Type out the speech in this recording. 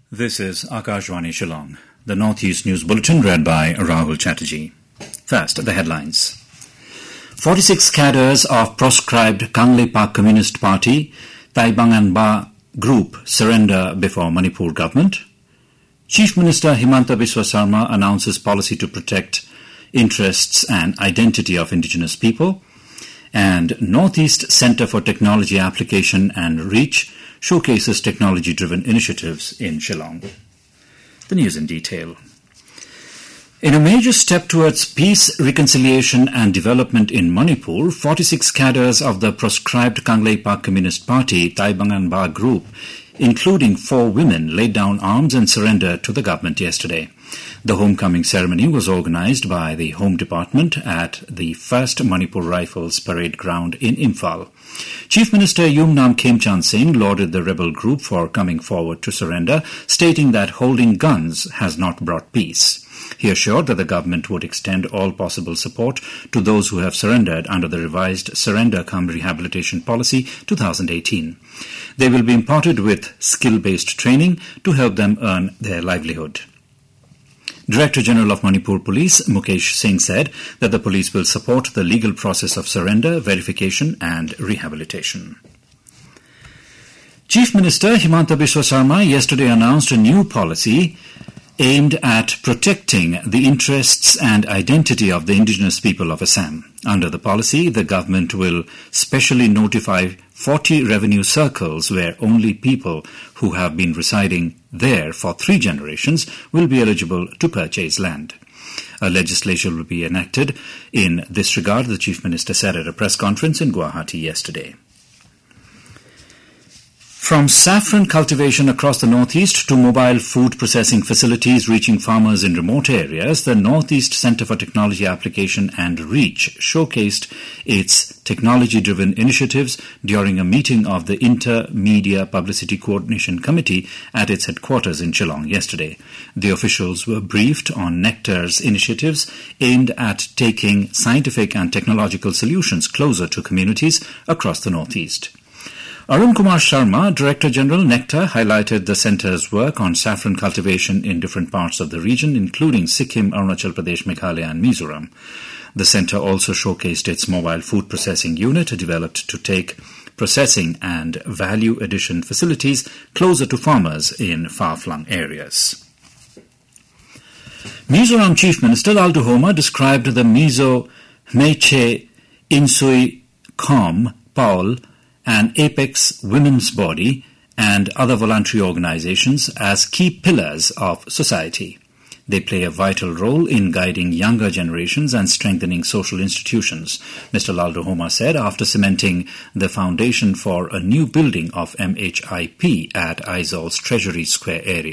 This is Akashvani Shillong, the Northeast News Bulletin read by Rahul Chatterjee. First, the headlines. 46 cadres of proscribed Kanglei Park Communist Party, Taibang Ba group surrender before Manipur government. Chief Minister Himanta Biswa Sarma announces policy to protect interests and identity of indigenous people. And Northeast Centre for Technology Application and Reach showcases technology-driven initiatives in Shillong. The news in detail. In a major step towards peace, reconciliation and development in Manipur, 46 cadres of the proscribed Kanglei Park Communist Party, Taibang Ba group, including 4 women, laid down arms and surrendered to the government yesterday. The homecoming ceremony was organized by the Home Department at the 1st Manipur Rifles Parade Ground in Imphal. Chief Minister Yumnam Khemchand Singh lauded the rebel group for coming forward to surrender, stating that holding guns has not brought peace. He assured that the government would extend all possible support to those who have surrendered under the revised Surrender Cum Rehabilitation Policy 2018. They will be imparted with skill-based training to help them earn their livelihood. Director General of Manipur Police, Mukesh Singh, said that the police will support the legal process of surrender, verification and rehabilitation. Chief Minister Himanta Biswa Sarma yesterday announced a new policy aimed at protecting the interests and identity of the indigenous people of Assam. Under the policy, the government will specially notify 40 revenue circles where only people who have been residing there for 3 generations will be eligible to purchase land. A legislation will be enacted in this regard, the Chief Minister said at a press conference in Guwahati yesterday. From saffron cultivation across the Northeast to mobile food processing facilities reaching farmers in remote areas, the Northeast Centre for Technology Application and Reach showcased its technology-driven initiatives during a meeting of the Intermedia Publicity Coordination Committee at its headquarters in Shillong yesterday. The officials were briefed on Nectar's initiatives aimed at taking scientific and technological solutions closer to communities across the Northeast. Arun Kumar Sharma, Director General, Nectar, highlighted the centre's work on saffron cultivation in different parts of the region, including Sikkim, Arunachal Pradesh, Meghalaya and Mizoram. The centre also showcased its mobile food processing unit developed to take processing and value addition facilities closer to farmers in far-flung areas. Mizoram Chief Minister Laldu Homa described the Mizo Meche Insui Khom Paul and Apex Women's Body and other voluntary organizations as key pillars of society. They play a vital role in guiding younger generations and strengthening social institutions, Mr. Laldu Homa said after cementing the foundation for a new building of MHIP at Aizaul's Treasury Square area.